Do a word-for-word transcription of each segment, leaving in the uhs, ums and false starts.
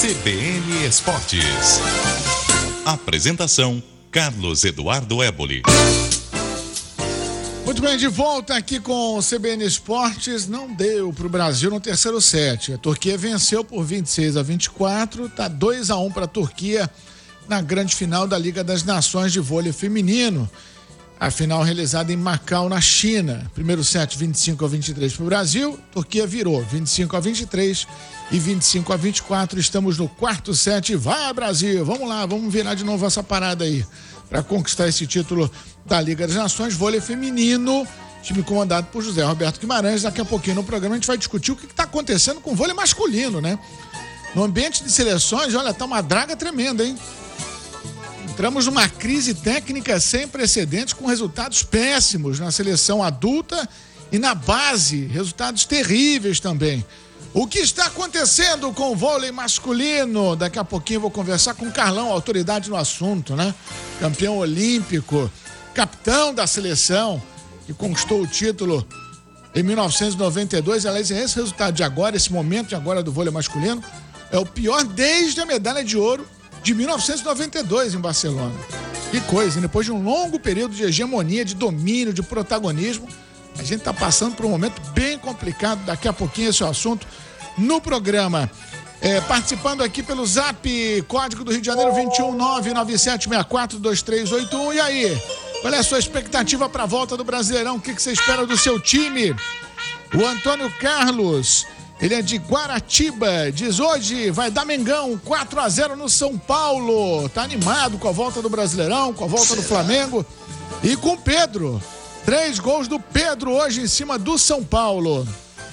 C B N Esportes. Apresentação: Carlos Eduardo Éboli. Muito bem, de volta aqui com o C B N Esportes. Não deu para o Brasil no terceiro set. A Turquia venceu por vinte e seis a vinte e quatro, tá dois a um para a Turquia na grande final da Liga das Nações de Vôlei Feminino. A final realizada em Macau, na China. Primeiro set vinte e cinco a vinte e três para o Brasil. Turquia virou vinte e cinco a vinte e três e vinte e cinco a vinte e quatro. Estamos no quarto set. Vai, Brasil! Vamos lá, vamos virar de novo essa parada aí para conquistar esse título da Liga das Nações Vôlei Feminino. Time comandado por José Roberto Guimarães. Daqui a pouquinho no programa a gente vai discutir o que está acontecendo com o vôlei masculino, né? No ambiente de seleções, olha, tá uma draga tremenda, hein? Entramos numa crise técnica sem precedentes, com resultados péssimos na seleção adulta e na base, resultados terríveis também. O que está acontecendo com o vôlei masculino? Daqui a pouquinho eu vou conversar com o Carlão, autoridade no assunto, né? Campeão olímpico, capitão da seleção, que conquistou o título em mil novecentos e noventa e dois. Aliás, esse resultado de agora, esse momento de agora do vôlei masculino, é o pior desde a medalha de ouro de mil novecentos e noventa e dois em Barcelona. Que coisa, hein? Depois de um longo período de hegemonia, de domínio, de protagonismo, a gente está passando por um momento bem complicado. Daqui a pouquinho esse é o assunto no programa. É, participando aqui pelo Zap, código do Rio de Janeiro vinte e um nove nove sete seis quatro dois três oito um. E aí, qual é a sua expectativa para a volta do Brasileirão? O que, que você espera do seu time? O Antônio Carlos, ele é de Guaratiba, diz: hoje vai dar Mengão, quatro a zero no São Paulo. Tá animado com a volta do Brasileirão, com a volta do Flamengo e com o Pedro. Três gols do Pedro hoje em cima do São Paulo.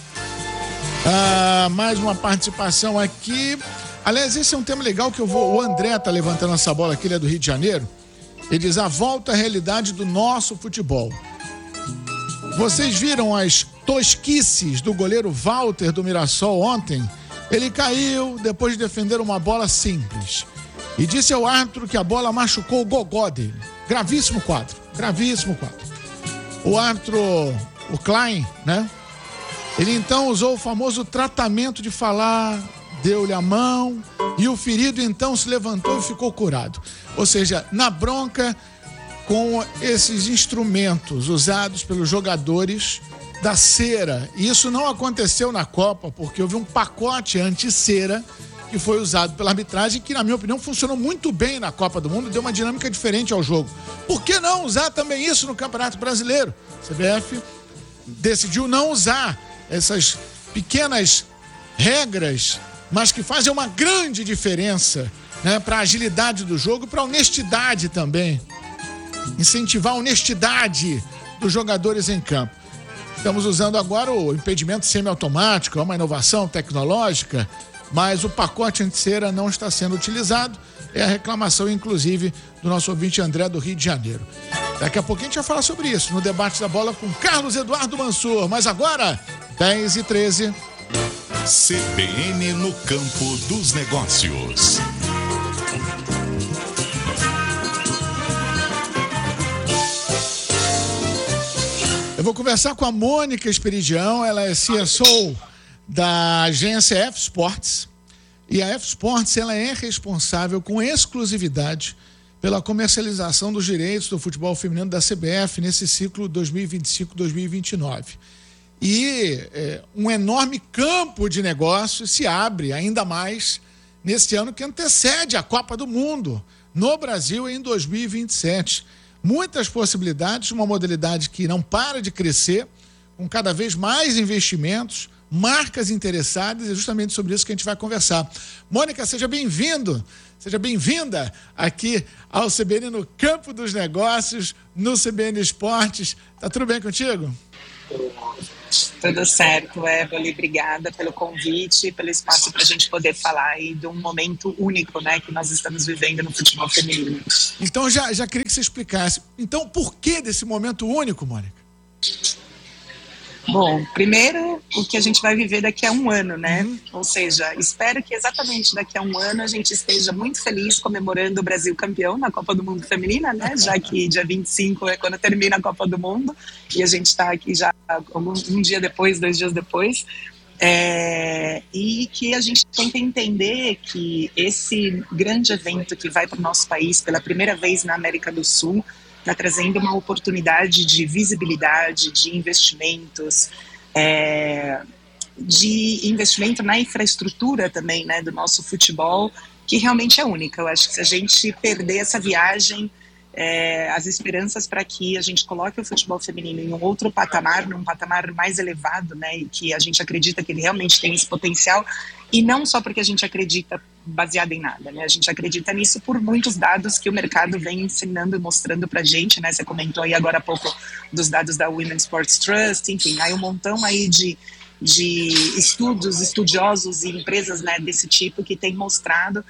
Ah, mais uma participação aqui. Aliás, esse é um tema legal que eu vou... O André tá levantando essa bola aqui, ele é do Rio de Janeiro. Ele diz: a volta à realidade do nosso futebol. Vocês viram as tosquices do goleiro Walter do Mirassol ontem? Ele caiu depois de defender uma bola simples e disse ao árbitro que a bola machucou o gogó dele. Gravíssimo quadro, gravíssimo quadro. O árbitro, o Klein, né? Ele então usou o famoso tratamento de falar, deu-lhe a mão e o ferido então se levantou e ficou curado. Ou seja, na bronca com esses instrumentos usados pelos jogadores da cera. E isso não aconteceu na Copa, porque houve um pacote anti-cera que foi usado pela arbitragem, que, na minha opinião, funcionou muito bem na Copa do Mundo, deu uma dinâmica diferente ao jogo. Por que não usar também isso no Campeonato Brasileiro? A C B F decidiu não usar essas pequenas regras, mas que fazem uma grande diferença, né, para a agilidade do jogo e para a honestidade também. Incentivar a honestidade dos jogadores em campo. Estamos usando agora o impedimento semiautomático, é uma inovação tecnológica, mas o pacote anti-cera não está sendo utilizado. É a reclamação, inclusive, do nosso ouvinte André do Rio de Janeiro. Daqui a pouquinho a gente vai falar sobre isso no debate da bola com Carlos Eduardo Mansur. Mas agora, dez e treze. C B N no campo dos negócios. Eu vou conversar com a Mônica Esperidião, ela é C S O da agência F Sports. E a F Sports, ela é responsável com exclusividade pela comercialização dos direitos do futebol feminino da C B F nesse ciclo dois mil e vinte e cinco, dois mil e vinte e nove. E é, um enorme campo de negócios se abre ainda mais neste ano que antecede a Copa do Mundo no Brasil em dois mil e vinte e sete. Muitas possibilidades, uma modalidade que não para de crescer, com cada vez mais investimentos, marcas interessadas, e é justamente sobre isso que a gente vai conversar. Mônica, seja bem-vindo, seja bem-vinda aqui ao C B N no Campo dos Negócios, no C B N Esportes. Tá tudo bem contigo? Tudo certo, Éboli, obrigada pelo convite, pelo espaço para a gente poder falar aí de um momento único, né, que nós estamos vivendo no futebol feminino. Então, já, já queria que você explicasse. Então, por que desse momento único, Mônica? Bom, primeiro, o que a gente vai viver daqui a um ano, né? Uhum. Ou seja, espero que exatamente daqui a um ano a gente esteja muito feliz comemorando o Brasil campeão na Copa do Mundo Feminina, né? Já que dia vinte e cinco é quando termina a Copa do Mundo e a gente está aqui já um, um dia depois, dois dias depois. É, e que a gente tem que entender que esse grande evento que vai para o nosso país pela primeira vez na América do Sul está trazendo uma oportunidade de visibilidade, de investimentos, é, de investimento na infraestrutura também, né, do nosso futebol, que realmente é única. Eu acho que se a gente perder essa viagem, É, as esperanças para que a gente coloque o futebol feminino em um outro patamar, num patamar mais elevado, né, e que a gente acredita que ele realmente tem esse potencial, e não só porque a gente acredita baseado em nada, né, a gente acredita nisso por muitos dados que o mercado vem ensinando e mostrando para a gente, né, você comentou aí agora há pouco dos dados da Women Sports Trust, enfim, aí um montão aí de, de estudos, estudiosos e empresas, né, desse tipo que tem mostrado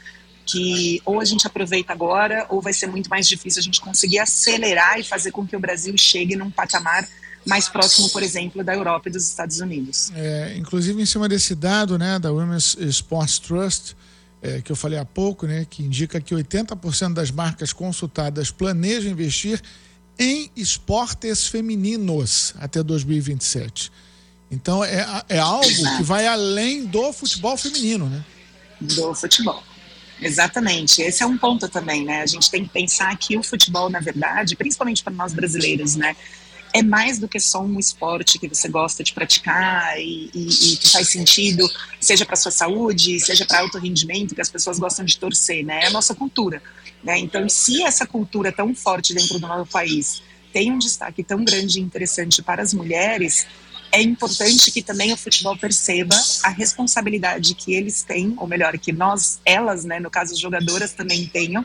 que ou a gente aproveita agora ou vai ser muito mais difícil a gente conseguir acelerar e fazer com que o Brasil chegue num patamar mais próximo, por exemplo, da Europa e dos Estados Unidos. É, inclusive, em cima desse dado, né, da Women's Sports Trust, é, que eu falei há pouco, né, que indica que oitenta por cento das marcas consultadas planejam investir em esportes femininos até dois mil e vinte e sete. Então, é, é algo que vai além do futebol feminino, né? Do futebol. Exatamente, esse é um ponto também, né? A gente tem que pensar que o futebol, na verdade, principalmente para nós brasileiros, né, é mais do que só um esporte que você gosta de praticar e, e, e que faz sentido, seja para sua saúde, seja para alto rendimento, que as pessoas gostam de torcer, né? É a nossa cultura, né? Então, se essa cultura tão forte dentro do nosso país tem um destaque tão grande e interessante para as mulheres, é importante que também o futebol perceba a responsabilidade que eles têm, ou melhor, que nós, elas, né, no caso as jogadoras também tenham,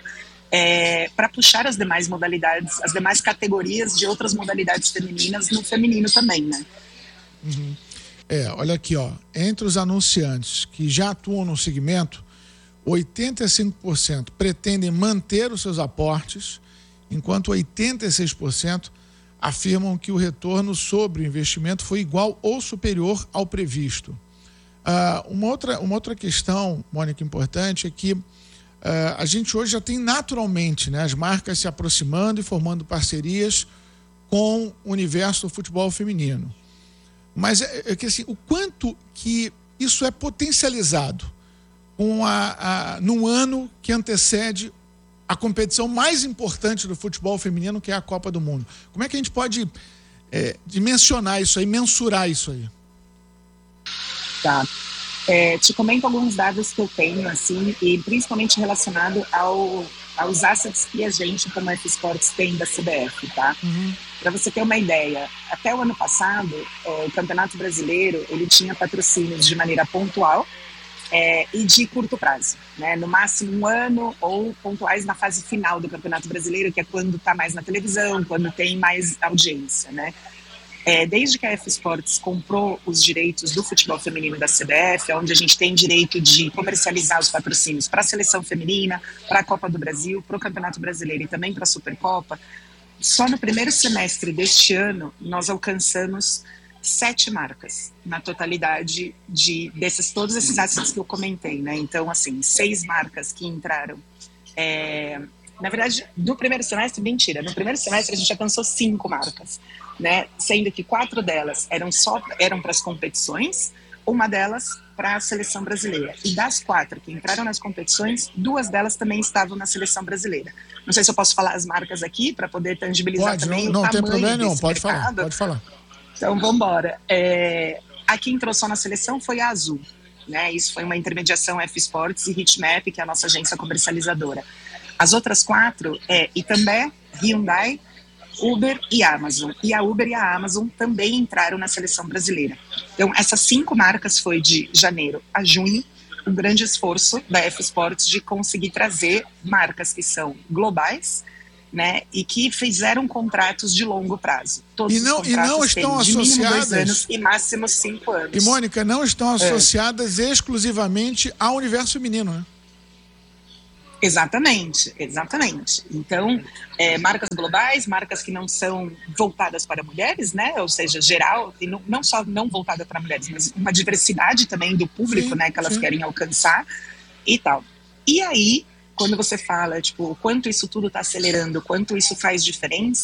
é, para puxar as demais modalidades, as demais categorias de outras modalidades femininas no feminino também, né? Uhum. É, olha aqui, ó, entre os anunciantes que já atuam no segmento, oitenta e cinco por cento pretendem manter os seus aportes, enquanto oitenta e seis por cento afirmam que o retorno sobre o investimento foi igual ou superior ao previsto. Ah, uma, outra, uma outra questão, Mônica, importante é que ah, a gente hoje já tem naturalmente, né, as marcas se aproximando e formando parcerias com o universo do futebol feminino. Mas é, é que assim, o quanto que isso é potencializado com a, a, num ano que antecede a competição mais importante do futebol feminino, que é a Copa do Mundo. Como é que a gente pode é, dimensionar isso aí, mensurar isso aí? Tá. É, te comento alguns dados que eu tenho, assim, e principalmente relacionado ao, aos assets que a gente, como F Sports, tem da C B F, tá? Uhum. Para você ter uma ideia, até o ano passado, o Campeonato Brasileiro, ele tinha patrocínios de maneira pontual, É, e de curto prazo, né? No máximo um ano ou pontuais na fase final do Campeonato Brasileiro, que é quando está mais na televisão, quando tem mais audiência, né? É, desde que a F Sports comprou os direitos do futebol feminino da C B F, onde a gente tem direito de comercializar os patrocínios para a seleção feminina, para a Copa do Brasil, para o Campeonato Brasileiro e também para a Supercopa, só no primeiro semestre deste ano nós alcançamos sete marcas na totalidade de desses, todos esses assets que eu comentei, né? Então, assim, seis marcas que entraram. É, na verdade, no primeiro semestre, mentira, no primeiro semestre a gente alcançou cinco marcas, né? Sendo que quatro delas eram só eram para as competições, uma delas para a seleção brasileira. E das quatro que entraram nas competições, duas delas também estavam na seleção brasileira. Não sei se eu posso falar as marcas aqui para poder tangibilizar pode, também não, o não tamanho tem problema desse não, pode mercado. falar, pode falar. Então, vamos embora. É, a que entrou só na seleção foi a Azul, né? Isso foi uma intermediação F Sports e Hitmap, que é a nossa agência comercializadora. As outras quatro é Itambé, Hyundai, Uber e Amazon. E a Uber e a Amazon também entraram na seleção brasileira. Então, essas cinco marcas foi de janeiro a junho, um grande esforço da F Sports de conseguir trazer marcas que são globais, né, e que fizeram contratos de longo prazo. Todos e não, os e não estão de mínimo associadas dois anos e máximo cinco anos. E, Mônica, não estão associadas é. exclusivamente ao universo feminino, né? Exatamente, exatamente. Então, é, marcas globais, marcas que não são voltadas para mulheres, né? Ou seja, geral, e não, não só não voltada para mulheres, mas uma diversidade também do público, sim, né, que elas sim. querem alcançar e tal. E aí, quando você fala, tipo, o quanto isso tudo está acelerando, o quanto isso faz diferença,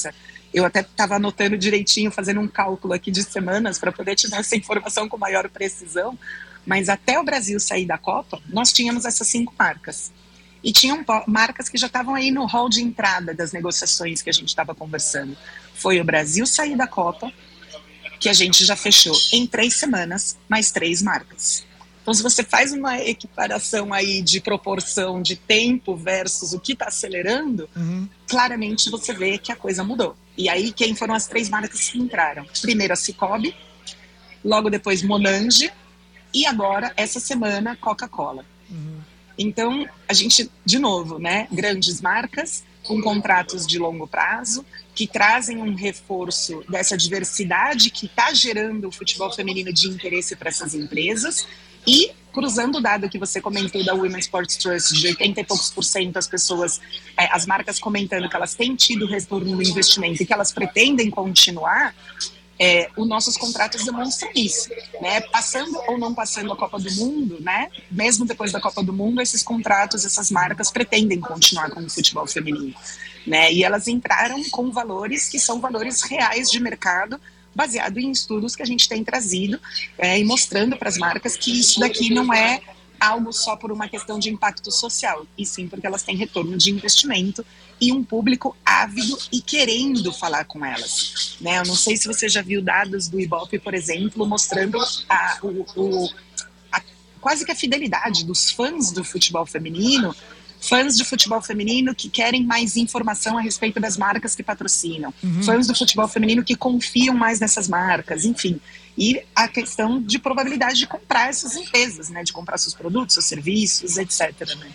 Eu até estava anotando direitinho, fazendo um cálculo aqui de semanas para poder te dar essa informação com maior precisão, mas até o Brasil sair da Copa, nós tínhamos essas cinco marcas. E tinham marcas que já estavam aí no hall de entrada das negociações que a gente estava conversando. Foi o Brasil sair da Copa, que a gente já fechou em três semanas, mais três marcas. Então, se você faz uma equiparação aí de proporção de tempo versus o que está acelerando, uhum. claramente você vê que a coisa mudou. E aí, quem foram as três marcas que entraram? Primeiro a Cicobi, logo depois Monange e agora, essa semana, Coca-Cola. Uhum. Então, a gente, de novo, né, grandes marcas com contratos de longo prazo, que trazem um reforço dessa diversidade que está gerando o futebol feminino de interesse para essas empresas. E, cruzando o dado que você comentou da Women's Sports Trust, de oitenta e poucos por cento as pessoas, é, as marcas comentando que elas têm tido retorno no investimento e que elas pretendem continuar, é, os nossos contratos demonstram isso, né? Passando ou não passando a Copa do Mundo, né? Mesmo depois da Copa do Mundo, esses contratos, essas marcas pretendem continuar com o futebol feminino, né? E elas entraram com valores que são valores reais de mercado, baseado em estudos que a gente tem trazido é, e mostrando para as marcas que isso daqui não é algo só por uma questão de impacto social, e sim porque elas têm retorno de investimento e um público ávido e querendo falar com elas, né? Eu não sei se você já viu dados do Ibope, por exemplo, mostrando a, o, o, a, quase que a fidelidade dos fãs do futebol feminino, fãs de futebol feminino que querem mais informação a respeito das marcas que patrocinam, uhum. fãs do futebol feminino que confiam mais nessas marcas, enfim. E a questão de probabilidade de comprar essas empresas, né? De comprar seus produtos, seus serviços, etcétera, né?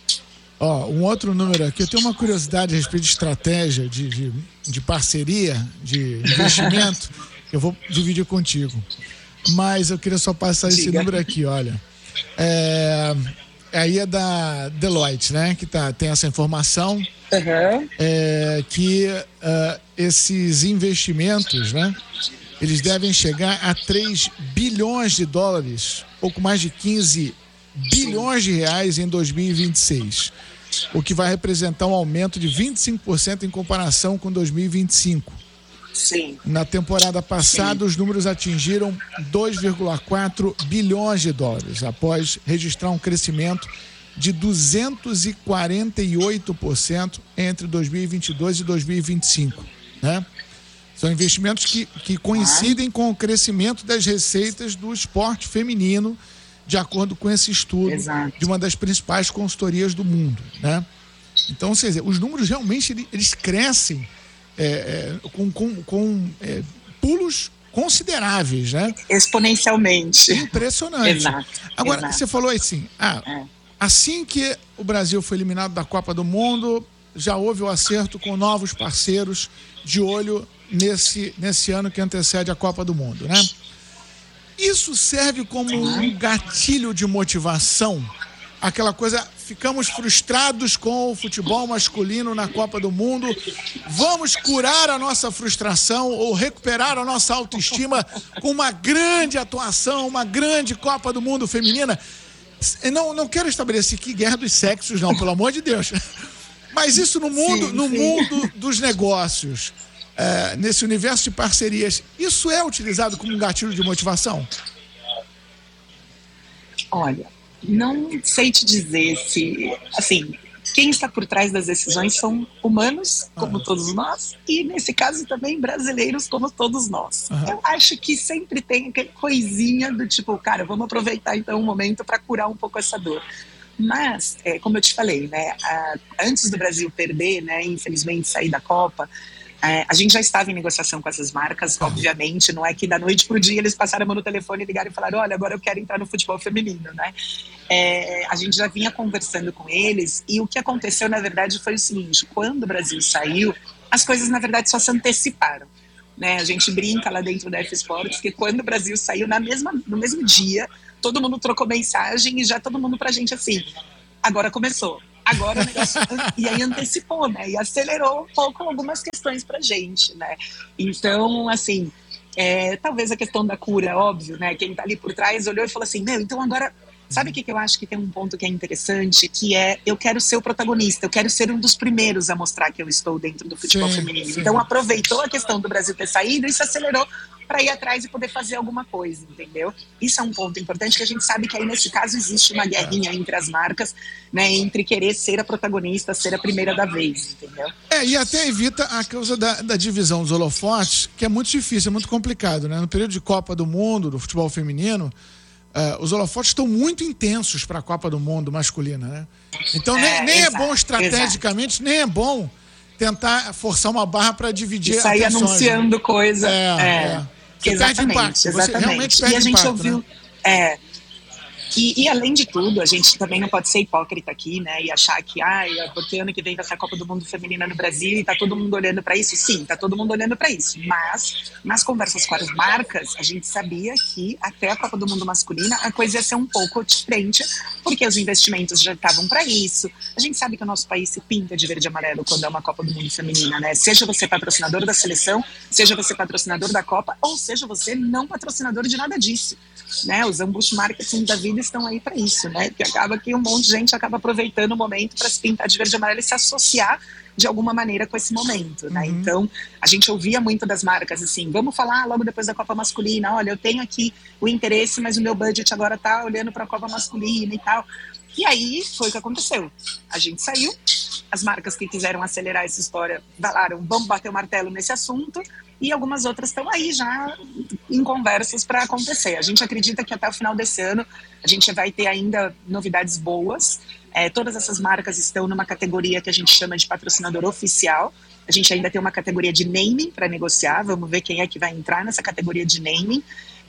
Ó, um outro número aqui, eu tenho uma curiosidade a respeito de estratégia, de, de, de parceria, de investimento, que eu vou dividir contigo. Mas eu queria só passar Diga. esse número aqui, olha. É... Aí é da Deloitte, né? Que tá, tem essa informação. Uhum. É, que uh, esses investimentos, né? Eles devem chegar a três bilhões de dólares, pouco mais de quinze bilhões de reais em dois mil e vinte e seis. O que vai representar um aumento de vinte e cinco por cento em comparação com dois mil e vinte e cinco. Sim. Na temporada passada, Sim. os números atingiram dois vírgula quatro bilhões de dólares, após registrar um crescimento de duzentos e quarenta e oito por cento entre dois mil e vinte e dois e dois mil e vinte e cinco, né? São investimentos que, que coincidem com o crescimento das receitas do esporte feminino, de acordo com esse estudo Exato. de uma das principais consultorias do mundo, né? Então, ou seja, os números realmente eles crescem É, é, com, com, com é, pulos consideráveis, né? Exponencialmente. Impressionante. Exato. Agora, Exato. você falou assim, ah, é. assim que o Brasil foi eliminado da Copa do Mundo, já houve o acerto com novos parceiros de olho nesse, nesse ano que antecede a Copa do Mundo, né? Isso serve como um gatilho de motivação? Aquela coisa, ficamos frustrados com o futebol masculino na Copa do Mundo, vamos curar a nossa frustração ou recuperar a nossa autoestima com uma grande atuação, uma grande Copa do Mundo feminina. Não, não quero estabelecer aqui guerra dos sexos, não, pelo amor de Deus. Mas isso no mundo, sim, no sim. mundo dos negócios, é, nesse universo de parcerias, isso é utilizado como um gatilho de motivação? Olha, não sei te dizer se, assim, quem está por trás das decisões são humanos, como uhum. todos nós, e nesse caso também brasileiros, como todos nós. Uhum. Eu acho que sempre tem aquela coisinha do tipo, cara, vamos aproveitar então um momento para curar um pouco essa dor. Mas, é, como eu te falei, né, a, antes do Brasil perder, né, infelizmente sair da Copa, É, a gente já estava em negociação com essas marcas, obviamente, não é que da noite pro dia eles passaram a mão no telefone e ligaram e falaram, olha, agora eu quero entrar no futebol feminino, né? É, a gente já vinha conversando com eles e o que aconteceu, na verdade, foi o seguinte, quando o Brasil saiu, as coisas, na verdade, só se anteciparam, né? A gente brinca lá dentro da F Sports que quando o Brasil saiu, na mesma, no mesmo dia, todo mundo trocou mensagem e já todo mundo pra gente assim, agora começou. Agora o negócio, e aí antecipou, né, e acelerou um pouco algumas questões pra gente, né, então, assim, é, talvez a questão da cura, óbvio, né, quem tá ali por trás olhou e falou assim, meu, então agora Sabe o que, que eu acho que tem um ponto que é interessante, que é, eu quero ser o protagonista, eu quero ser um dos primeiros a mostrar que eu estou dentro do futebol sim, feminino. Sim. Então aproveitou a questão do Brasil ter saído e se acelerou para ir atrás e poder fazer alguma coisa, entendeu? Isso é um ponto importante, que a gente sabe que aí nesse caso existe uma guerrinha entre as marcas, né, entre querer ser a protagonista, ser a primeira da vez, entendeu? É, e até evita a causa da, da divisão dos holofotes, que é muito difícil, é muito complicado, né? No período de Copa do Mundo, do futebol feminino, Uh, os holofotes estão muito intensos para a Copa do Mundo masculina, né? Então nem é, nem exato, é bom estrategicamente, exato. nem é bom tentar forçar uma barra para dividir e sair atenções, anunciando né? coisa. É, é. é. Você exatamente, perde impacto, você exatamente. realmente perde e a gente impacto, ouviu, né? é, E, e além de tudo, a gente também não pode ser hipócrita aqui, né, e achar que, ai, porque ano que vem vai ser a Copa do Mundo Feminina no Brasil e tá todo mundo olhando para isso. Sim, tá todo mundo olhando para isso, mas nas conversas com as marcas, a gente sabia que até a Copa do Mundo Masculina a coisa ia ser um pouco diferente, porque os investimentos já estavam para isso. A gente sabe que o nosso país se pinta de verde e amarelo quando é uma Copa do Mundo Feminina, né, seja você patrocinador da seleção, seja você patrocinador da Copa, ou seja você não patrocinador de nada disso, né, os ambush marketing da vida estão aí para isso, né? Que acaba que um monte de gente acaba aproveitando o momento para se pintar de verde e amarelo e se associar de alguma maneira com esse momento, né? Uhum. Então, a gente ouvia muito das marcas assim, vamos falar logo depois da Copa Masculina, olha, eu tenho aqui o interesse, mas o meu budget agora tá olhando para a Copa Masculina e tal. E aí foi o que aconteceu. A gente saiu, as marcas que quiseram acelerar essa história falaram, vamos bater o martelo nesse assunto, e algumas outras estão aí já em conversas para acontecer. A gente acredita que até o final desse ano a gente vai ter ainda novidades boas. É, todas essas marcas estão numa categoria que a gente chama de patrocinador oficial. A gente ainda tem uma categoria de naming para negociar, vamos ver quem é que vai entrar nessa categoria de naming.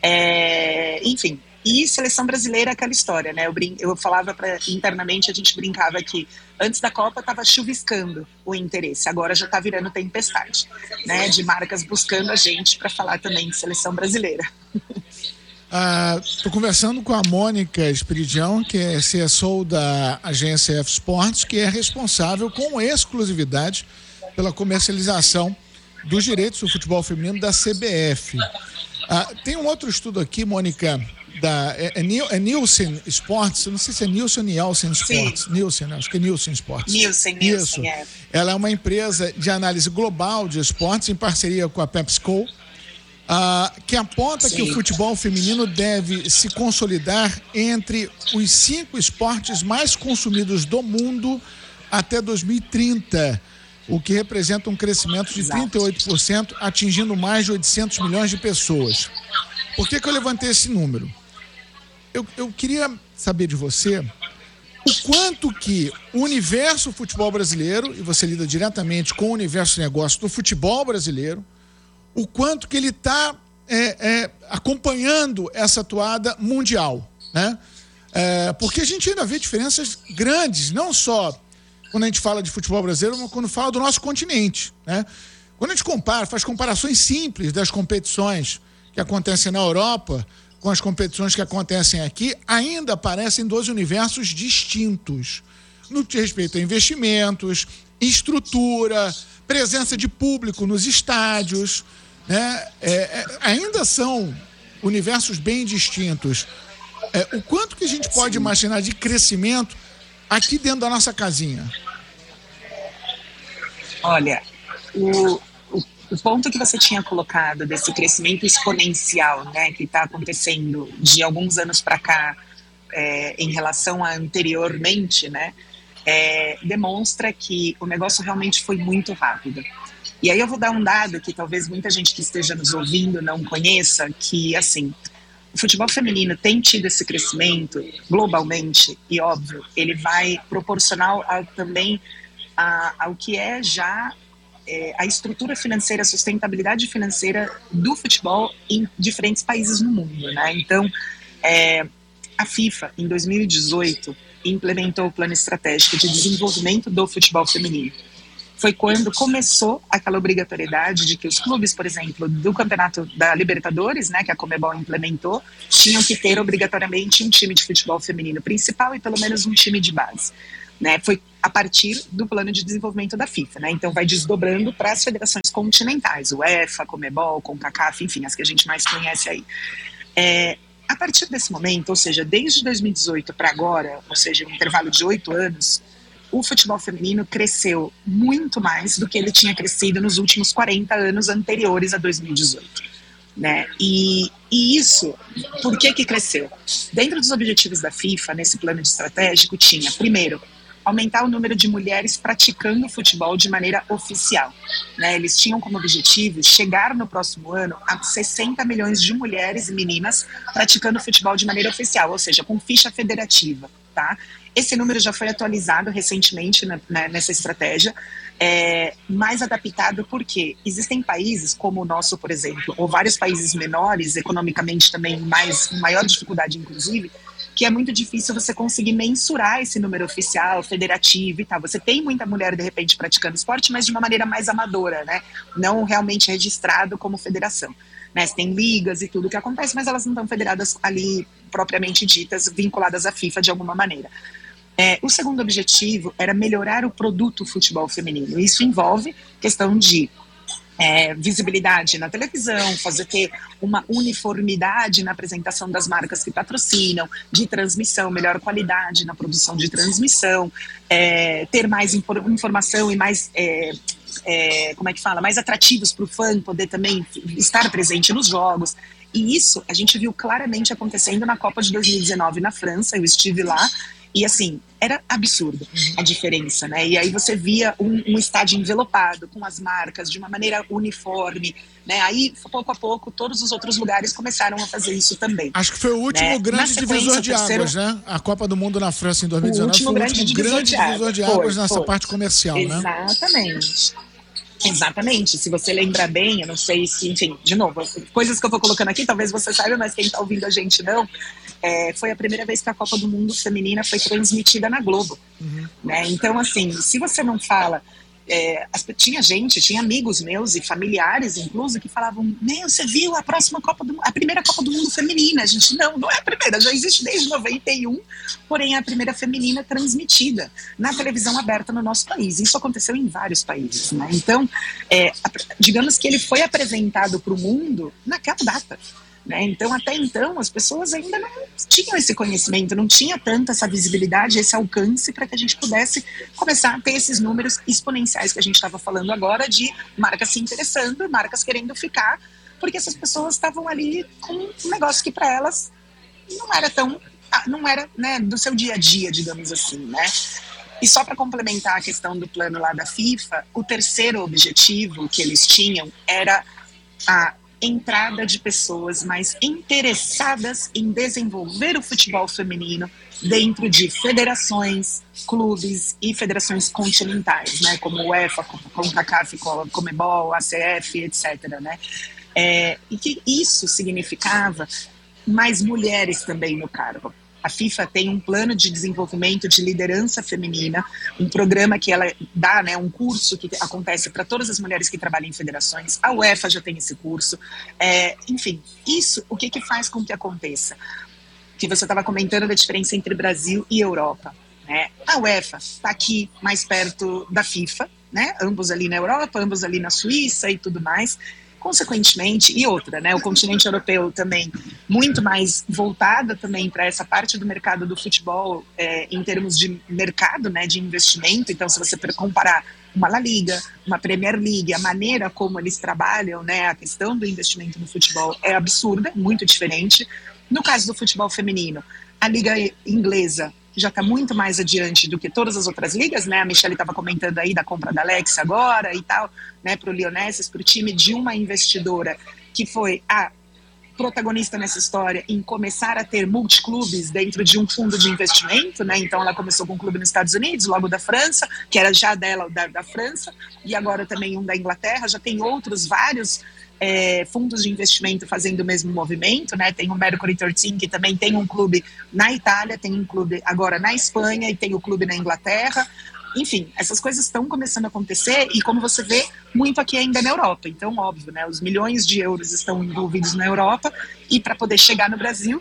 É, enfim, e seleção brasileira é aquela história, né? Eu, brin- eu falava pra, internamente, a gente brincava que antes da Copa estava chuviscando o interesse, agora já está virando tempestade, né? De marcas buscando a gente para falar também de seleção brasileira. Estou ah, conversando com a Mônica Espiridião, que é C S O da agência F Sports, que é responsável com exclusividade pela comercialização dos direitos do futebol feminino da C B F. Ah, tem um outro estudo aqui, Mônica, da é, é, é Nielsen Sports, não sei se é Nielsen ou Nielsen Sports. Sim. Nielsen, acho que é Nielsen Sports. Nielsen, Nielsen, Nielsen, é. Ela é uma empresa de análise global de esportes em parceria com a PepsiCo, ah, que aponta Sim. que o futebol feminino deve se consolidar entre os cinco esportes mais consumidos do mundo até dois mil e trinta, o que representa um crescimento de trinta e oito por cento, atingindo mais de oitocentos milhões de pessoas. Por que que eu levantei esse número? Eu, eu queria saber de você o quanto que o universo futebol brasileiro, e você lida diretamente com o universo de negócio do futebol brasileiro, o quanto que ele está é, é, acompanhando essa atuada mundial, né? É, porque a gente ainda vê diferenças grandes, não só quando a gente fala de futebol brasileiro, mas quando fala do nosso continente, né? Quando a gente compara, faz comparações simples das competições que acontecem na Europa com as competições que acontecem aqui, ainda aparecem dois universos distintos no que respeita a investimentos, estrutura, presença de público nos estádios, né? É, é, ainda são universos bem distintos. É, o quanto que a gente pode Sim. imaginar de crescimento aqui dentro da nossa casinha? Olha, o, o, o ponto que você tinha colocado desse crescimento exponencial, né, que está acontecendo de alguns anos para cá, é, em relação a anteriormente, né, é, demonstra que o negócio realmente foi muito rápido. E aí eu vou dar um dado que talvez muita gente que esteja nos ouvindo não conheça, que, assim, o futebol feminino tem tido esse crescimento globalmente e, óbvio, ele vai proporcional a, também a, ao que é já é, a estrutura financeira, a sustentabilidade financeira do futebol em diferentes países no mundo, né? Então, é, a FIFA, em dois mil e dezoito, implementou o Plano Estratégico de Desenvolvimento do Futebol Feminino. Foi quando começou aquela obrigatoriedade de que os clubes, por exemplo, do campeonato da Libertadores, né, que a Conmebol implementou, tinham que ter obrigatoriamente um time de futebol feminino principal e pelo menos um time de base. Né? Foi a partir do plano de desenvolvimento da FIFA. Né? Então vai desdobrando para as federações continentais, UEFA, Conmebol, CONCACAF, enfim, as que a gente mais conhece aí. É, a partir desse momento, ou seja, desde dois mil e dezoito para agora, ou seja, um intervalo de oito anos, o futebol feminino cresceu muito mais do que ele tinha crescido nos últimos quarenta anos anteriores a dois mil e dezoito. Né? E, e isso, por que que cresceu? Dentro dos objetivos da FIFA, nesse plano de estratégico, tinha, primeiro, aumentar o número de mulheres praticando futebol de maneira oficial. Né? Eles tinham como objetivo chegar no próximo ano a sessenta milhões de mulheres e meninas praticando futebol de maneira oficial, ou seja, com ficha federativa. Tá? Esse número já foi atualizado recentemente na, na, nessa estratégia, é, mais adaptado porque existem países como o nosso, por exemplo, ou vários países menores, economicamente também mais, maior dificuldade inclusive, que é muito difícil você conseguir mensurar esse número oficial, federativo e tal. Você tem muita mulher, de repente, praticando esporte, mas de uma maneira mais amadora, né? Não realmente registrado como federação. Né? Você tem ligas e tudo que acontece, mas elas não estão federadas ali, propriamente ditas, vinculadas à FIFA de alguma maneira. É, o segundo objetivo era melhorar o produto futebol feminino. Isso envolve questão de É, visibilidade na televisão, fazer ter uma uniformidade na apresentação das marcas que patrocinam, de transmissão, melhor qualidade na produção de transmissão, é, ter mais infor- informação e mais, é, é, como é que fala, mais atrativos para o fã poder também estar presente nos jogos. E isso a gente viu claramente acontecendo na Copa de dois mil e dezenove na França. Eu estive lá. E assim, era absurdo a diferença, né? E aí você via um, um estádio envelopado com as marcas de uma maneira uniforme, né? Aí, pouco a pouco, todos os outros lugares começaram a fazer isso também. Acho que foi o último né? grande divisor de terceiro... águas, né? A Copa do Mundo na França em dois mil e dezenove foi o último divisor grande de divisor de águas foi, nessa foi. parte comercial, Exatamente. né? Exatamente. Exatamente, se você lembra bem, eu não sei se, enfim, de novo, coisas que eu vou colocando aqui, talvez você saiba, mas quem está ouvindo a gente não, é, foi a primeira vez que a Copa do Mundo feminina foi transmitida na Globo, uhum. né? Então, assim, se você não fala, é, tinha gente, tinha amigos meus e familiares, inclusive, que falavam, meu, você viu a próxima Copa do a primeira Copa do Mundo feminina? A gente, não, não é a primeira, já existe desde noventa e um, porém é a primeira feminina transmitida na televisão aberta no nosso país. Isso aconteceu em vários países, né? Então, é, digamos que ele foi apresentado para o mundo naquela data. Né? Então, até então, as pessoas ainda não tinham esse conhecimento, não tinha tanta essa visibilidade, esse alcance para que a gente pudesse começar a ter esses números exponenciais que a gente estava falando agora de marcas se interessando, marcas querendo ficar, porque essas pessoas estavam ali com um negócio que para elas não era tão, não era né, do seu dia a dia, digamos assim, né? E só para complementar a questão do plano lá da FIFA, o terceiro objetivo que eles tinham era a entrada de pessoas mais interessadas em desenvolver o futebol feminino dentro de federações, clubes e federações continentais, né, como o UEFA, CONCACAF, Comebol, A C F, etcétera, né? É, e que isso significava mais mulheres também no cargo. A FIFA tem um plano de desenvolvimento de liderança feminina, um programa que ela dá, né, um curso que acontece para todas as mulheres que trabalham em federações. A UEFA já tem esse curso. É, enfim, isso o que, que faz com que aconteça? Que você estava comentando da diferença entre Brasil e Europa. Né? A UEFA está aqui mais perto da FIFA, né? Ambos ali na Europa, ambos ali na Suíça e tudo mais. Consequentemente, e outra, né, o continente europeu também muito mais voltada também para essa parte do mercado do futebol é, em termos de mercado, né, de investimento. Então, se você comparar uma La Liga, uma Premier League, a maneira como eles trabalham, né, a questão do investimento no futebol é absurda, muito diferente. No caso do futebol feminino, a Liga Inglesa já está muito mais adiante do que todas as outras ligas, né? A Michelle estava comentando aí da compra da Alex agora e tal, né? Para o Lionesses, para o time de uma investidora que foi a protagonista nessa história em começar a ter multiclubes dentro de um fundo de investimento, né? Então ela começou com um clube nos Estados Unidos, logo da França, que era já dela, da, da França, e agora também um da Inglaterra, já tem outros vários É, fundos de investimento fazendo o mesmo movimento, né? Tem o Mercury treze, que também tem um clube na Itália, tem um clube agora na Espanha e tem o clube na Inglaterra. Enfim, essas coisas estão começando a acontecer e, como você vê, muito aqui ainda na Europa. Então, óbvio, né? Os milhões de euros estão envolvidos na Europa e para poder chegar no Brasil,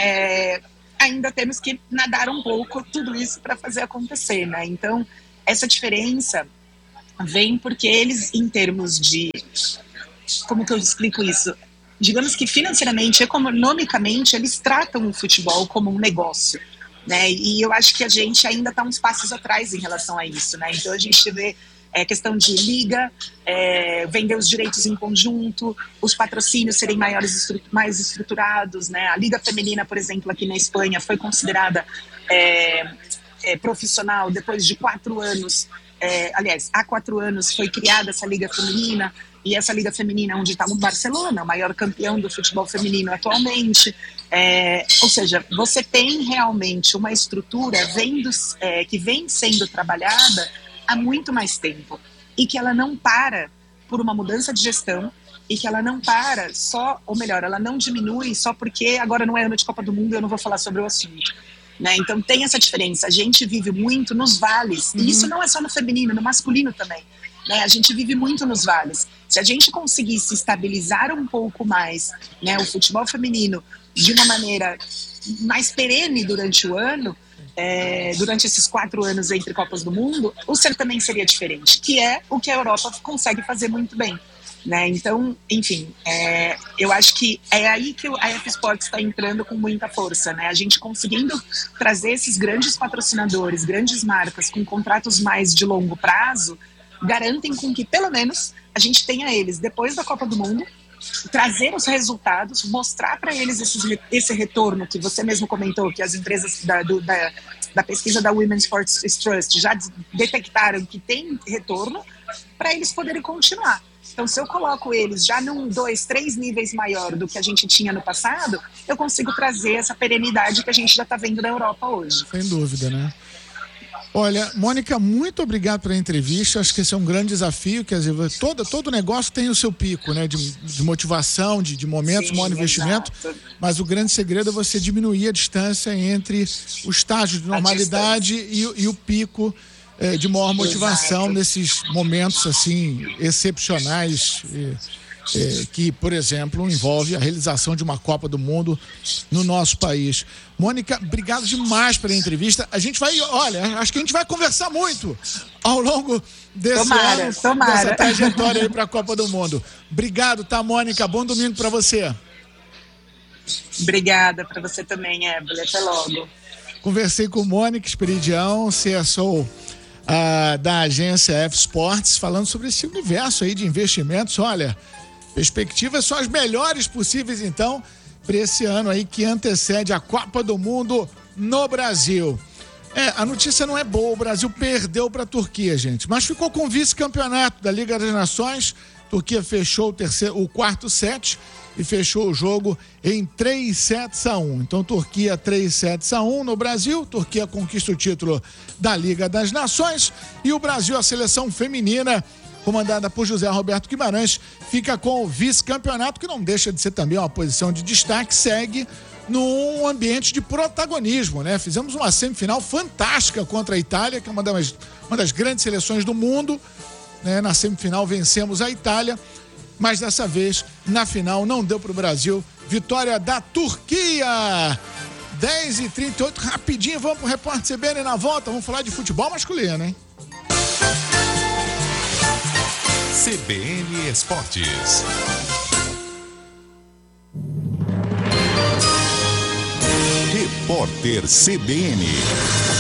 é, ainda temos que nadar um pouco tudo isso para fazer acontecer, né? Então, essa diferença vem porque eles, em termos de... Como que eu explico isso? digamos que financeiramente, economicamente, eles tratam o futebol como um negócio, né? E eu acho que a gente ainda está uns passos atrás em relação a isso, né? Então a gente vê é, questão de liga, é, vender os direitos em conjunto, os patrocínios serem maiores, estru- mais estruturados, né? A liga feminina, por exemplo, aqui na Espanha foi considerada é, é, profissional depois de quatro anos. É, aliás, há quatro anos foi criada essa liga feminina, e essa liga feminina onde está o Barcelona, o maior campeão do futebol feminino atualmente. É, ou seja, você tem realmente uma estrutura vendo, é, que vem sendo trabalhada há muito mais tempo, e que ela não para por uma mudança de gestão, e que ela não para só, ou melhor, ela não diminui só porque agora não é ano de Copa do Mundo e eu não vou falar sobre o assunto. Né? Então tem essa diferença, a gente vive muito nos vales, e isso não é só no feminino, no masculino também, né? A gente vive muito nos vales. Se a gente conseguisse estabilizar um pouco mais, né, o futebol feminino de uma maneira mais perene durante o ano, é, durante esses quatro anos entre Copas do Mundo, o certamente seria diferente, que é o que a Europa consegue fazer muito bem. Né? Então, enfim, é, eu acho que é aí que a F Sports está entrando com muita força, né? A gente conseguindo trazer esses grandes patrocinadores, grandes marcas com contratos mais de longo prazo, garantem com que, pelo menos, a gente tenha eles, depois da Copa do Mundo, trazer os resultados, mostrar para eles esses, esse retorno que você mesmo comentou, que as empresas da, do, da, da pesquisa da Women's Sports Trust já detectaram que tem retorno, para eles poderem continuar. Então, se eu coloco eles já num, dois, três níveis maior do que a gente tinha no passado, eu consigo trazer essa perenidade que a gente já está vendo na Europa hoje. Sem dúvida, né? Olha, Mônica, muito obrigado pela entrevista. Acho que esse é um grande desafio. Quer dizer, todo, todo negócio tem o seu pico, né? De, de motivação, de, de momentos, Sim, maior investimento. Exato. Mas o grande segredo é você diminuir a distância entre o estágio de normalidade e, e o pico é, de maior motivação Exato. Nesses momentos assim excepcionais. E, É, que, por exemplo, envolve a realização de uma Copa do Mundo no nosso país. Mônica, obrigado demais pela entrevista. A gente vai, olha, acho que a gente vai conversar muito ao longo desse tomara, ano, tomara. dessa trajetória aí para a Copa do Mundo. Obrigado, tá, Mônica? Bom domingo para você. Obrigada para você também, Ébole. Até logo. Conversei com Mônica Esperidião, C S O uh, da agência F Sports, falando sobre esse universo aí de investimentos. Olha, perspectivas são as melhores possíveis, então, para esse ano aí que antecede a Copa do Mundo no Brasil. É, a notícia não é boa, o Brasil perdeu para a Turquia, gente, mas ficou com o vice-campeonato da Liga das Nações. Turquia fechou o, terceiro, o quarto set e fechou o jogo em três sets a um. Então, Turquia três sets a um no Brasil. Turquia conquista o título da Liga das Nações e o Brasil, a seleção feminina, comandada por José Roberto Guimarães, fica com o vice-campeonato, que não deixa de ser também uma posição de destaque, segue num ambiente de protagonismo, né? Fizemos uma semifinal fantástica contra a Itália, que é uma das, uma das grandes seleções do mundo, né? Na semifinal vencemos a Itália, mas dessa vez, na final, não deu para o Brasil. Vitória da Turquia! dez e trinta e oito, rapidinho, vamos pro Repórter C B N na volta, vamos falar de futebol masculino, hein? C B N Esportes. Repórter C B N.